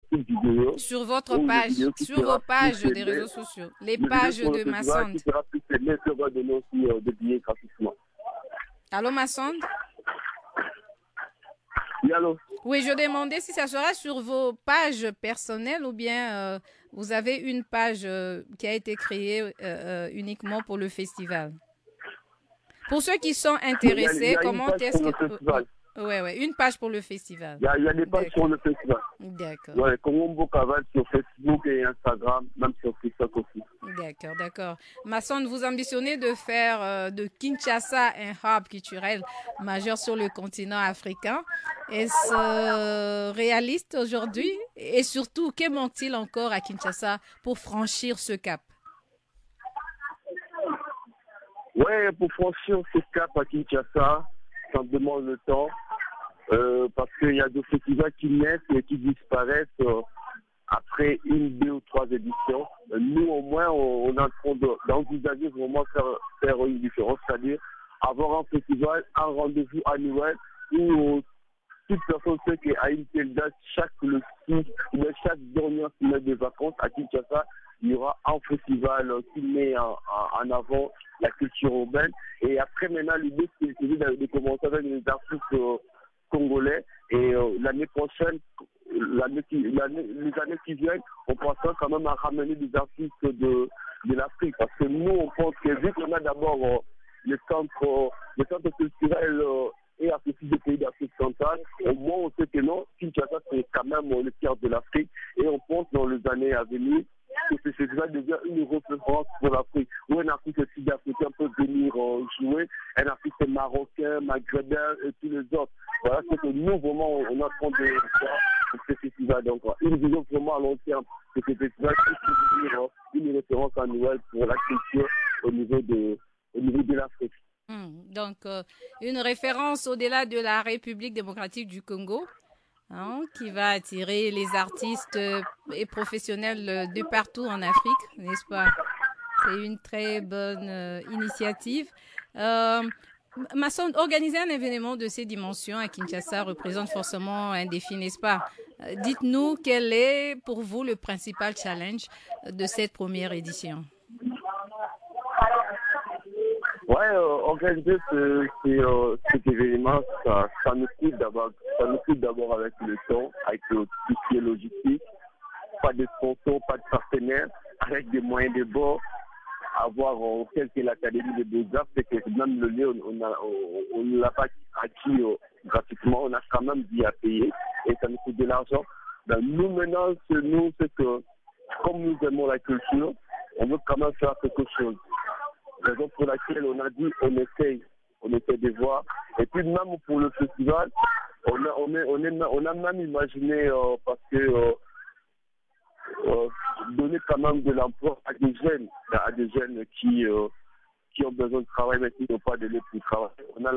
une vidéo. Sur votre Ou une page, vidéo qui sur sera vos pages plus des aimée. réseaux sociaux, les Le pages vidéo pour de le festival Massonde. qui sera plus aimé sera donné aussi des billets gratuitement. Allô, Massonde? Oui, allô? Oui, je demandais si ça sera sur vos pages personnelles ou bien vous avez une page qui a été créée uniquement pour le festival. Pour ceux qui sont Il y intéressés, a une comment page est-ce pour que... le festival. ouais, une page pour le festival. Il y a des pages sur D'accord, le festival. d'accord, Ouais, Colombo Caval sur Facebook et Instagram, même sur TikTok aussi. d'accord. Masson, vous ambitionnez de faire de Kinshasa un hub culturel majeur sur le continent africain. Est-ce réaliste aujourd'hui? Et surtout, que manque-t-il encore à Kinshasa pour franchir ce cap? Ouais, pour franchir ce cap à Kinshasa, ça demande le temps. Parce qu'il y a des festivals qui naissent et qui disparaissent après une, deux ou trois éditions. Nous, au moins, on est en train d'envisager vraiment faire une différence, c'est-à-dire avoir un festival, un rendez-vous annuel où toute personne sait qu'à une telle date, chaque dernière semaine de vacances à Kinshasa, il y aura un festival qui met en avant la culture urbaine. Et après, maintenant, l'idée, c'est de commencer avec les artistes congolais. Et l'année prochaine, les années qui viennent, on pensera quand même à ramener des artistes de l'Afrique. Parce que nous, on pense que vu qu'on a d'abord le centre culturel et artistique des pays d'Afrique centrale, au moins on sait que non, Kinshasa c'est quand même le cœur de l'Afrique. Et on pense dans les années à venir que ce festival devient une référence pour l'Afrique, où un artiste sud-africain peut venir jouer, un artiste marocain, maghrébin et tous les autres. Voilà ce que nous, vraiment, on est en train de faire pour ce festival. Donc, une vision vraiment à long terme que ce festival puisse devenir une référence annuelle pour la culture au niveau de l'Afrique. Donc, une référence au-delà de la République démocratique du Congo, hein, qui va attirer les artistes et professionnels de partout en Afrique, n'est-ce pas? C'est une très bonne initiative. Masson, organiser un événement de ces dimensions à Kinshasa représente forcément un défi, n'est-ce pas? Dites-nous quel est pour vous le principal challenge de cette première édition. Ouais, organiser cet événement, ça nous coûte d'abord avec le temps, avec tout ce qui est logistique, pas de sponsors, pas de partenaires, avec des moyens de bord, avoir tel que l'Académie des Beaux-Arts, c'est que même le lieu, on ne l'a pas acquis gratuitement, on a quand même dû à payer et ça nous coûte de l'argent. Ben, nous maintenant, c'est que comme nous aimons la culture, on veut quand même faire quelque chose. Raison pour laquelle on a dit on essaie de voir. Et puis même pour le festival, on a même imaginé parce que donner quand même de l'emploi à des jeunes qui ont besoin de travail mais qui n'ont pas de l'aide pour travailler.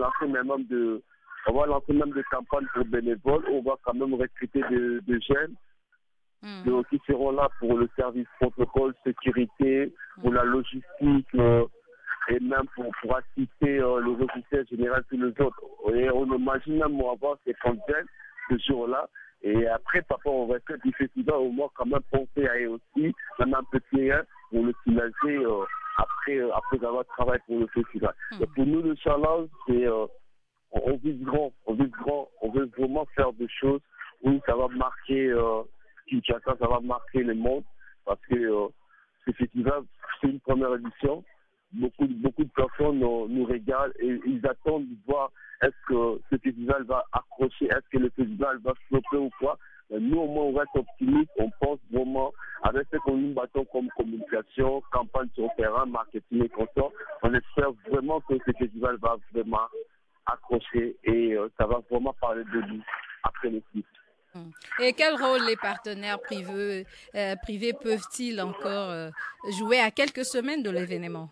On va lancer même des campagnes pour bénévoles, on va quand même recruter des jeunes qui seront là pour le service protocole, sécurité, pour la logistique et même pour assister le logiciel général tous les autres. Et on imagine même avoir ces jeunes ce jour-là. Et après, papa, on va faire du festival, au moins quand même penser à eux aussi, même un petit rien, pour le soulager après avoir travaillé pour le festival. Et pour nous, le challenge, c'est on vise grand, on veut vraiment faire des choses où ça va marquer Kinshasa, ça va marquer le monde, parce que ce festival, c'est une première édition. Beaucoup de personnes nous regardent et ils attendent de voir est-ce que ce festival va accrocher, est-ce que le festival va flopper ou quoi. Nous, au moins, on reste optimiste, on pense vraiment, avec ce que nous battons comme communication, campagne sur le terrain, marketing et consort, on espère vraiment que ce festival va vraiment accrocher et ça va vraiment parler de nous après le titre. Et quel rôle les partenaires privés peuvent-ils encore jouer à quelques semaines de l'événement?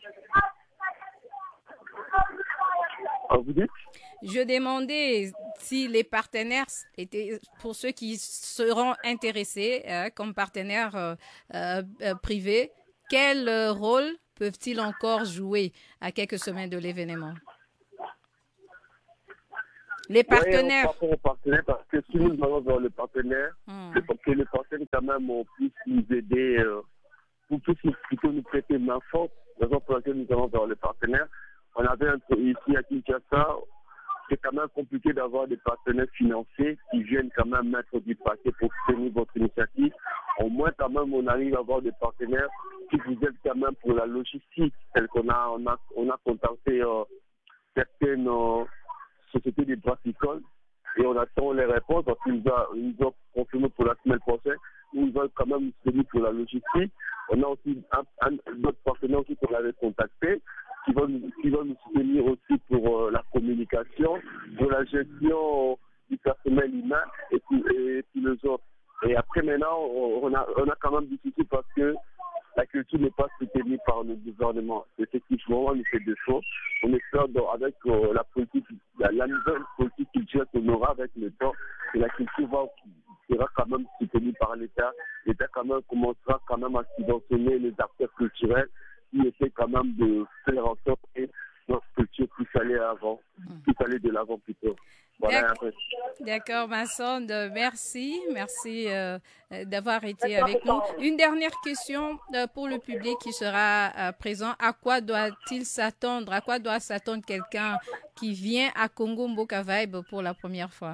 Vous dites? Je demandais si les partenaires étaient, pour ceux qui seront intéressés comme partenaires privés, quel rôle peuvent-ils encore jouer à quelques semaines de l'événement? Les Oui, partenaires. par rapport aux partenaires, parce que si nous allons vers le partenaire, c'est parce que les partenaires, quand même, puissent nous aider, pour puissent plutôt nous prêter main forte. La raison pour laquelle nous allons vers le partenaire. On avait ici à Kinshasa, c'est quand même compliqué d'avoir des partenaires financiers qui viennent quand même mettre du paquet pour soutenir votre initiative. Au moins, quand même, on arrive à avoir des partenaires qui vous aident quand même pour la logistique, telle qu'on a contacté certaines sociétés de brassicoles et on attend les réponses parce qu'ils nous ont confirmé pour la semaine prochaine. Ils veulent quand même nous soutenir pour la logistique. On a aussi d'autres partenaires aussi qu'on avait contactés qui vont nous soutenir aussi pour la communication, pour la gestion du personnel humain et puis les autres. Et après maintenant, on a quand même des soucis parce que la culture n'est pas soutenue par le gouvernement. C'est ce qui vraiment nous fait défaut. On espère avec la politique, la nouvelle politique culturelle qu'on aura avec le temps, que la culture sera quand même soutenue par l'État. L'État quand même commencera quand même à subventionner les acteurs culturels qui essaient quand même de faire en sorte que notre culture puisse aller de l'avant plutôt. Voilà. D'accord, Masson, merci d'avoir été avec nous. Une dernière question pour le public qui sera présent. À quoi doit-il s'attendre? À quoi doit s'attendre quelqu'un qui vient à Congo Mboka Vibe pour la première fois?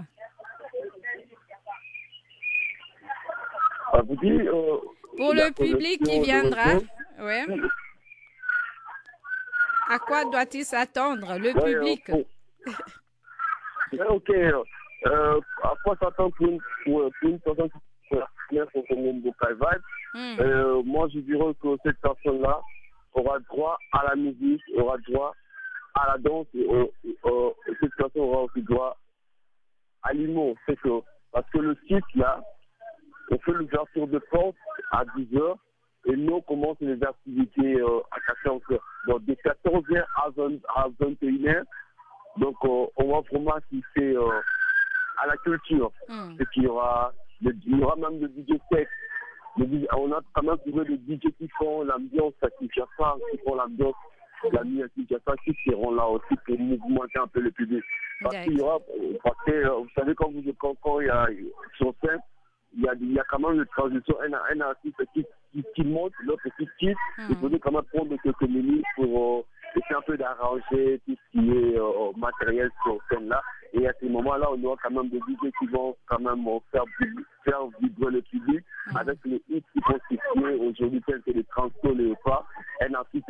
Vous dites, pour le public qui viendra, ouais. À quoi doit-il s'attendre, le public? Ok. À quoi s'attendre pour une personne qui vient pour Congo Mboka Vibe? Moi, je dirais que cette personne-là aura droit à la musique, aura droit à la danse, et cette personne aura aussi droit à l'humour. C'est que, parce que le site, là, on fait l'ouverture de porte à 10h et nous, on commence les activités à 14h. Donc, de 14h à 21h, donc, on va vraiment assister à la culture. Et puis, il y aura même le DJ set. On a quand même trouvé des DJ qui font l'ambiance à Kinshasa, qui font l'ambiance la nuit à Kinshasa, qui seront là aussi pour mouvementer un peu le public. Parce qu'il y aura, vous savez, quand il y a sur scène, il y a quand même une transition, un artiste qui monte, l'autre qui quitte, il faudrait quand même prendre quelques minutes pour essayer un peu d'arranger tout ce qui est matériel sur scène là. Et à ce moment-là, on aura quand même des DJ qui vont quand même faire vibrer le public avec les hits qui vont situer aujourd'hui tels que les Transco, les pas, un artiste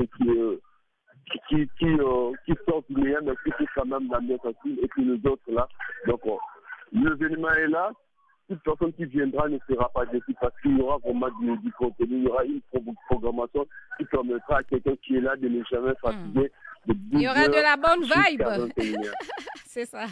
qui sort du meilleur, mais qui fait quand même l'ambiance aussi, et puis les autres là. Donc, l'événement est là. Toute personne qui viendra ne sera pas déçue parce qu'il y aura vraiment du contenu, il y aura une programmation qui permettra à quelqu'un qui est là de ne jamais fatiguer. Il y aura de la bonne vibe. C'est ça.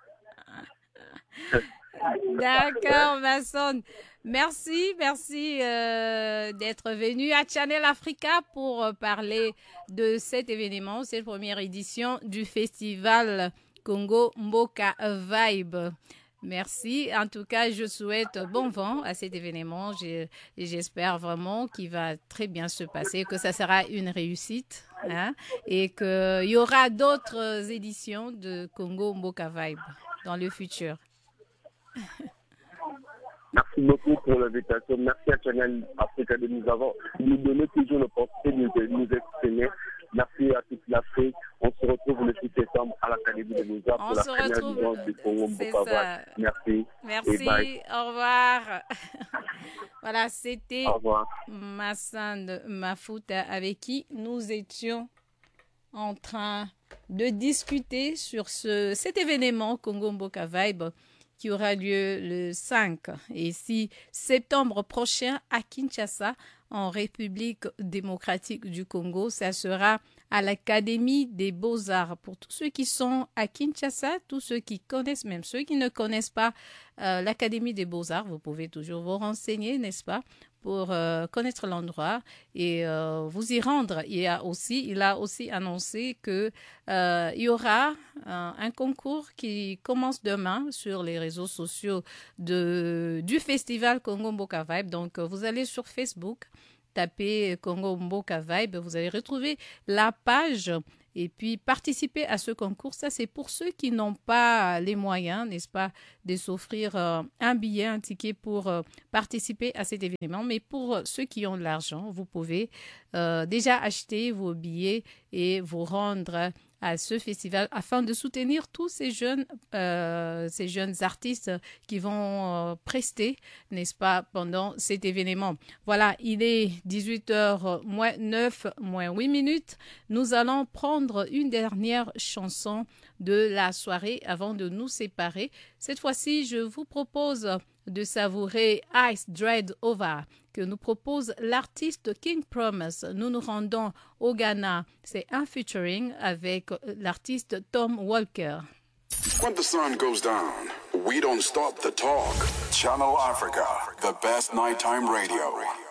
D'accord, Masson. Merci d'être venu à Channel Africa pour parler de cet événement, cette première édition du festival Congo Mboka Vibe. Merci. En tout cas, je souhaite bon vent à cet événement. J'espère vraiment qu'il va très bien se passer, que ça sera une réussite, hein, et qu'il y aura d'autres éditions de Congo Mboka Vibe dans le futur. Merci beaucoup pour l'invitation. Merci à Channel Africa de nous donner toujours l'opportunité de nous exprimer. Merci à toute l'Afrique. On se retrouve le 6 septembre à l'Académie des Beaux-Arts pour la première édition du Congo Mboka Vibe. Merci. Merci. Au revoir. Voilà, c'était Massand Mafouta avec qui nous étions en train de discuter sur cet événement Congo Mboka Vibe qui aura lieu le 5 et 6 septembre prochain à Kinshasa, en République démocratique du Congo. Ça sera à l'Académie des Beaux-Arts. Pour tous ceux qui sont à Kinshasa, tous ceux qui connaissent, même ceux qui ne connaissent pas l'Académie des Beaux-Arts, vous pouvez toujours vous renseigner, n'est-ce pas, pour connaître l'endroit et vous y rendre. Il a aussi annoncé que il y aura un concours qui commence demain sur les réseaux sociaux du festival Congo Mboka Vibe. Donc, vous allez sur Facebook, tapez Congo Mboka Vibe, vous allez retrouver la page Et puis, participer à ce concours, ça, c'est pour ceux qui n'ont pas les moyens, n'est-ce pas, de s'offrir un billet, un ticket pour participer à cet événement. Mais pour ceux qui ont de l'argent, vous pouvez déjà acheter vos billets et vous rendre à ce festival afin de soutenir tous ces jeunes artistes qui vont prester, n'est-ce pas, pendant cet événement. Voilà, il est 18h-9, 8 minutes. Nous allons prendre une dernière chanson de la soirée avant de nous séparer. Cette fois-ci, je vous propose de savourer Ice Dread Over que nous propose l'artiste King Promise. Nous nous rendons au Ghana. C'est un featuring avec l'artiste Tom Walker. When the sun goes down, we don't stop the talk. Channel Africa, the best nighttime radio.